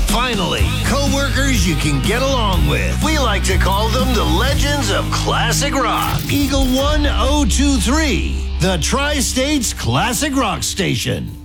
Finally, co-workers you can get along with. We like to call them the legends of classic rock. Eagle 1023, the Tri-States Classic Rock Station.